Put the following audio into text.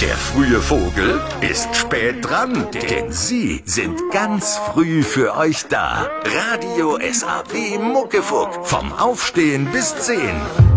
Der frühe Vogel ist spät dran, denn sie sind ganz früh für euch da. Radio SAW Muckefuck. Vom Aufstehen bis 10.